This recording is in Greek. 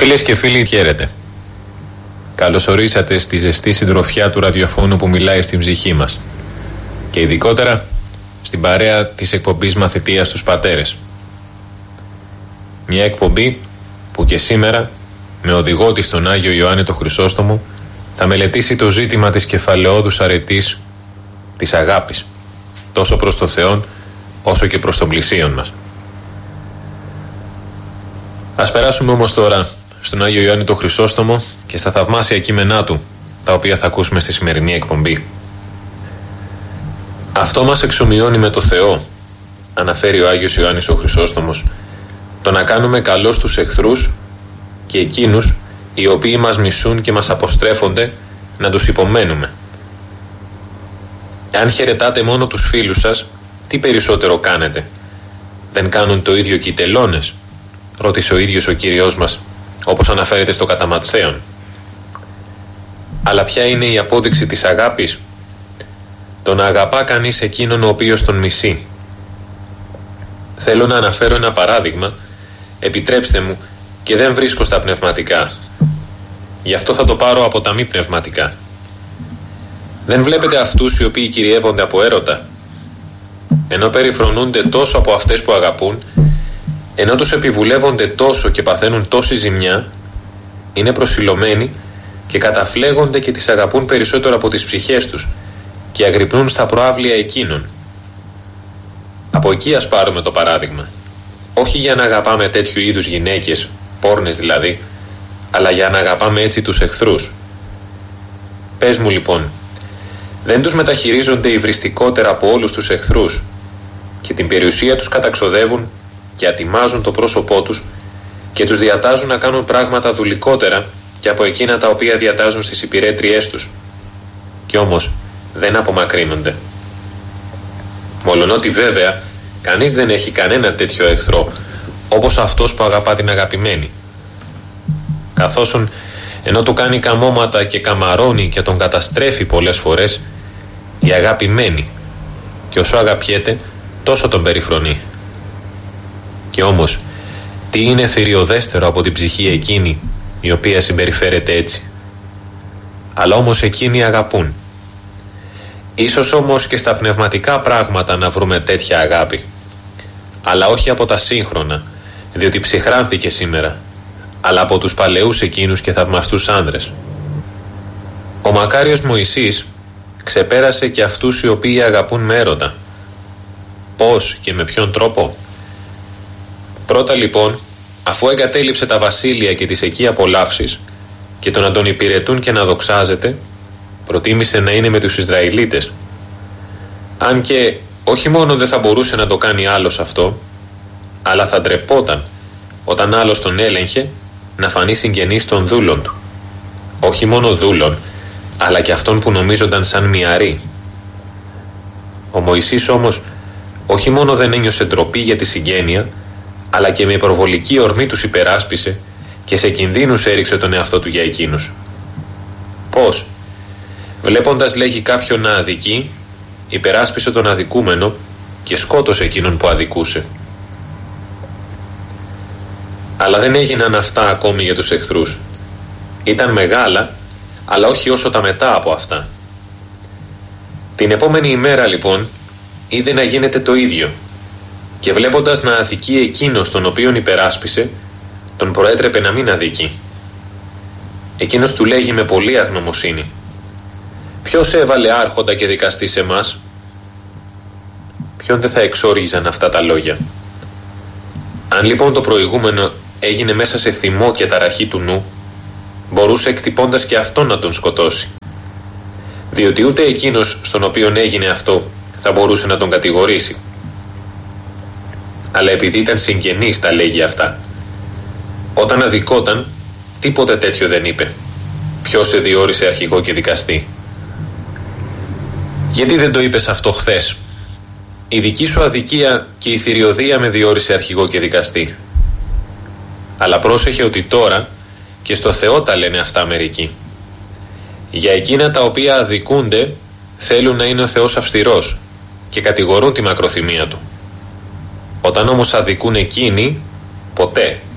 Φίλες και φίλοι, χαίρετε. Καλώς ορίσατε στη ζεστή συντροφιά του ραδιοφώνου που μιλάει στην ψυχή μας και ειδικότερα στην παρέα της εκπομπής Μαθητείας στους Πατέρες. Μια εκπομπή που και σήμερα με οδηγό της τον Άγιο Ιωάννη το Χρυσόστομο θα μελετήσει το ζήτημα της κεφαλαιόδους αρετής της αγάπης, τόσο προς το Θεόν όσο και προς τον πλησίον μας. Ας περάσουμε όμως τώρα στον Άγιο Ιωάννη το Χρυσόστομο και στα θαυμάσια κείμενά του, τα οποία θα ακούσουμε στη σημερινή εκπομπή. Αυτό μας εξομοιώνει με το Θεό, αναφέρει ο Άγιος Ιωάννης ο Χρυσόστομος, το να κάνουμε καλό στους εχθρούς και εκείνους οι οποίοι μας μισούν και μας αποστρέφονται να τους υπομένουμε. Εάν χαιρετάτε μόνο τους φίλους σας, τι περισσότερο κάνετε? Δεν κάνουν το ίδιο και οι τελώνες? Ρώτησε ο ίδιος ο Κύριος μας, όπως αναφέρεται στο κατά Ματθαίον. Αλλά ποια είναι η απόδειξη της αγάπης? Το να αγαπά κανείς εκείνον ο οποίος τον μισεί. Θέλω να αναφέρω ένα παράδειγμα, επιτρέψτε μου, και δεν βρίσκω στα πνευματικά. Γι' αυτό θα το πάρω από τα μη πνευματικά. Δεν βλέπετε αυτούς οι οποίοι κυριεύονται από έρωτα? Ενώ περιφρονούνται τόσο από αυτές που αγαπούν, ενώ τους επιβουλεύονται τόσο και παθαίνουν τόση ζημιά, είναι προσιλωμένοι και καταφλέγονται και τις αγαπούν περισσότερο από τις ψυχές τους και αγρυπνούν στα προαύλια εκείνων. Από εκεί ας πάρουμε το παράδειγμα. Όχι για να αγαπάμε τέτοιου είδους γυναίκες, πόρνες δηλαδή, αλλά για να αγαπάμε έτσι τους εχθρούς. Πες μου λοιπόν, δεν τους μεταχειρίζονται υβριστικότερα από όλους τους εχθρούς και την περιουσία τους καταξοδεύουν και ατιμάζουν το πρόσωπό τους και τους διατάζουν να κάνουν πράγματα δουλικότερα και από εκείνα τα οποία διατάζουν στις υπηρέτριές τους? Κι όμως δεν απομακρύνονται. Μολονότι βέβαια κανείς δεν έχει κανένα τέτοιο εχθρό όπως αυτός που αγαπά την αγαπημένη. Καθώς ενώ του κάνει καμώματα και καμαρώνει και τον καταστρέφει πολλές φορές, η αγάπη μένει και όσο αγαπιέται τόσο τον περιφρονεί. Και όμως τι είναι θηριωδέστερο από την ψυχή εκείνη η οποία συμπεριφέρεται έτσι? Αλλά όμως εκείνοι αγαπούν. Ίσως όμως και στα πνευματικά πράγματα να βρούμε τέτοια αγάπη, αλλά όχι από τα σύγχρονα, διότι ψυχράνθηκε σήμερα, αλλά από τους παλαιούς εκείνους και θαυμαστούς άνδρες. Ο μακάριος Μωυσής ξεπέρασε και αυτούς οι οποίοι αγαπούν με έρωτα. Πώς και με ποιον τρόπο? Πρώτα λοιπόν, αφού εγκατέλειψε τα βασίλεια και τις εκεί απολαύσεις και το να τον υπηρετούν και να δοξάζεται, προτίμησε να είναι με τους Ισραηλίτες. Αν και όχι μόνο δεν θα μπορούσε να το κάνει άλλος αυτό, αλλά θα ντρεπόταν όταν άλλος τον έλεγχε να φανεί συγγενής των δούλων του. Όχι μόνο δούλων, αλλά και αυτών που νομίζονταν σαν μιαροί. Ο Μωυσής όμως όχι μόνο δεν ένιωσε ντροπή για τη συγγένεια, αλλά και με υπερβολική ορμή τους υπεράσπισε και σε κινδύνους έριξε τον εαυτό του για εκείνους. Πώς? Βλέποντας λέγει κάποιον να αδικεί, υπεράσπισε τον αδικούμενο και σκότωσε εκείνον που αδικούσε. Αλλά δεν έγιναν αυτά ακόμη για τους εχθρούς. Ήταν μεγάλα, αλλά όχι όσο τα μετά από αυτά. Την επόμενη ημέρα λοιπόν είδε να γίνεται το ίδιο και βλέποντας να αδικεί εκείνος τον οποίον υπεράσπισε, τον προέτρεπε να μην αδικεί. Εκείνος του λέγει με πολλή αγνωμοσύνη: ποιος έβαλε άρχοντα και δικαστή σε μας? Ποιον δεν θα εξόργιζαν αυτά τα λόγια? Αν λοιπόν το προηγούμενο έγινε μέσα σε θυμό και ταραχή του νου, μπορούσε εκτυπώντας και αυτόν να τον σκοτώσει, διότι ούτε εκείνος στον οποίον έγινε αυτό θα μπορούσε να τον κατηγορήσει. Αλλά επειδή ήταν συγγενής τα λέγει αυτά. Όταν αδικόταν, τίποτε τέτοιο δεν είπε. Ποιος σε διόρισε αρχηγό και δικαστή? Γιατί δεν το είπες αυτό χθες? Η δική σου αδικία και η θηριωδία με διόρισε αρχηγό και δικαστή. Αλλά πρόσεχε ότι τώρα και στο Θεό τα λένε αυτά μερικοί. Για εκείνα τα οποία αδικούνται θέλουν να είναι ο Θεός αυστηρός και κατηγορούν τη μακροθυμία του. Όταν όμως αδικούν εκείνοι, ποτέ.